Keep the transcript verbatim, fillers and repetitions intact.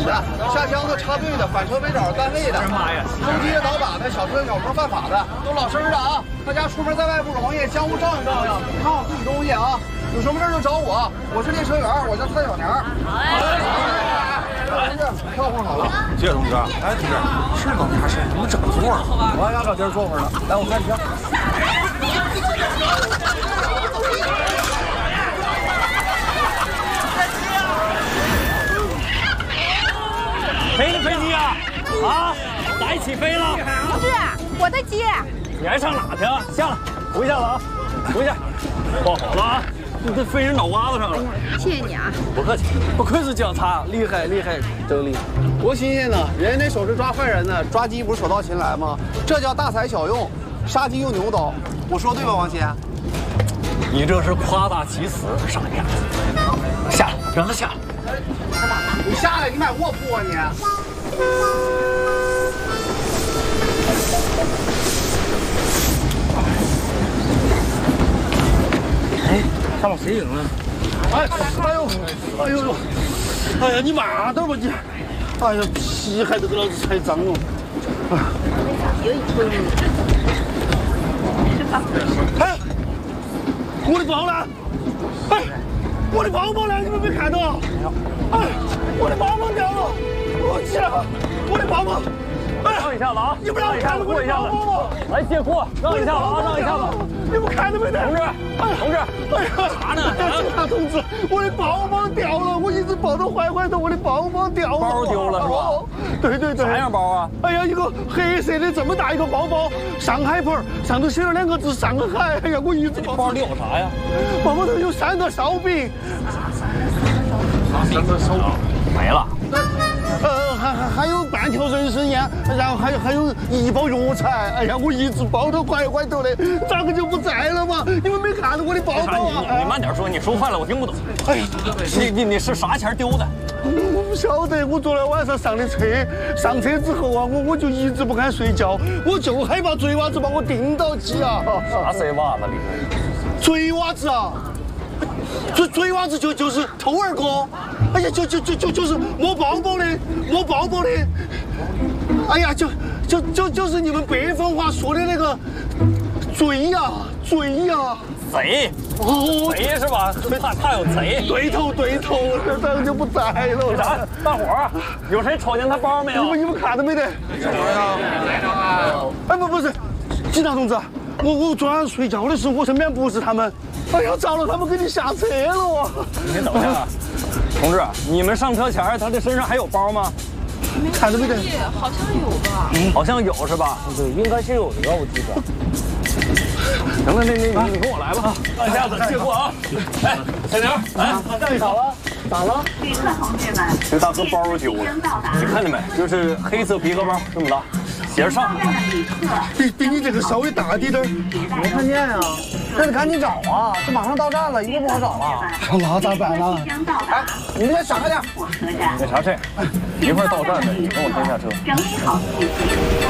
的，下箱子插队的，反车围找单位的， 妈呀！ 偷鸡的、倒把的，小偷小摸犯法的，都老实的啊！大家出门在外不容易，相互照应照应，看好自己东西啊！有什么事就找我，我是列车员，我叫蔡小年。好嘞。同志，票放好了。 谢谢同志。哎，同志，是吗？啥事？你们整座了？ 我还想找地儿坐会儿呢。来，我看票。 谁的飞机啊？啊，咋一起飞了？ 同志，我的机。 你还上哪去啊？下来，回下了啊，回下。抱好了啊，你这飞人脑瓜子上了。 谢谢你啊。 不客气。 不愧是警察，厉害厉害，真厉害！多新鲜呢！人家那手是抓坏人呢，抓鸡不是手到擒来吗？这叫大材小用，杀鸡用牛刀。我说对吧，王鑫？ 你这是夸大其词，傻丫子！下来，让他下来。 你下来，你买卧铺啊你！ 哎，上面谁赢了？ 哎，哎呦，哎呦呦，哎呀，你妈的吧你！哎呀，皮还得给老子踩脏了！哎，我的包呢？哎，我的包包呢？你们没看到？哎，我的包包掉了！我去了，我的包包！哎， 让一下子啊！ 你不让我看我的包包吗？ 来借货，让一下子啊，让一下子！ 你们看到没得？ 同志，同志， 哎呀， 啥呢？ 警察同志，我的包包掉了，我一直抱着坏坏的，我的包包掉了。 包丢了是吧？ 对对对。 啥样包啊？ 哎呀，一个黑色的这么大一个包包，上海牌，上头写了两个字上海。哎呀，我一直抱。 包里有啥呀？ 包包头有三个烧饼。 三个烧饼没了。 呃，还还还有半条人参烟，然后还有还有一包药材。哎呀，我一直抱着坏坏头的，咋个就不在了嘛？你们没看到我的包包啊？ 你你慢点说，你说快了我听不懂。 哎呀， 你你你是啥钱丢的？ 我不晓得，我昨天晚上上的车，上车之后啊，我我就一直不敢睡觉，我就害怕贼娃子把我盯到起啊！ 啥贼娃子里？ 贼娃子啊！贼贼娃子就就是偷儿哥，哎呀，就就就就就是摸包包的，摸包包的，哎呀，就就就就是你们北方话说的那个贼呀贼呀。 贼哦， 贼是吧？怕怕有贼。 对头对头，这这就不在了。 那啥，大伙儿有谁瞅见他包没有？ 你们你们看到没得？什么呀？哎不不是，警察同志，我我昨晚睡觉的时候，我身边不是他们。哎呀，糟了，他们给你下车了啊！ 你等一下，同志，你们上车前他的身上还有包吗？ 看到没得？ 好像有吧？ 好像有是吧？ 对，应该是有的，我记得。 行了，那那你你跟我来吧，让一下子借过啊！哎，小刘，哎， 这咋了？咋了？ 旅客同志们， 这大哥包丢了，你看见没？就是黑色皮革包，这么大，写着上海。 比比你这个稍微大滴点儿。 没看见啊，那得赶紧找啊！这马上到站了，一会儿不好找了。 那咋办了？ 哎，你们先闪开点。 那啥这，一会儿到站了，你跟我先下车。 整理好自己。